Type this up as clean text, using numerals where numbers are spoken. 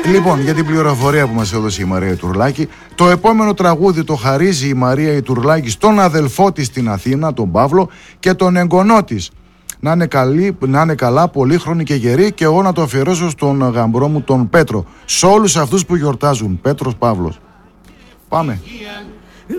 Λοιπόν, για την πληροφορία που μας έδωσε η Μαρία Ιτουρλάκη, το επόμενο τραγούδι το χαρίζει η Μαρία Ιτουρλάκη στον αδελφό της στην Αθήνα, τον Παύλο, και τον εγγονό της. Να είναι καλά, πολύχρονοι και γεροί, και εγώ να το αφιερώσω στον γαμπρό μου τον Πέτρο. Σε όλους αυτούς που γιορτάζουν. Πέτρος Παύλος. Πάμε.